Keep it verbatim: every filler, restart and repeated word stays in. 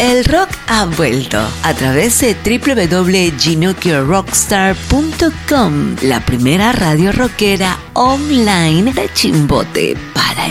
El rock ha vuelto a través de doble u doble u doble u punto ginocchio rockstar punto com, la primera radio rockera online de Chimbote para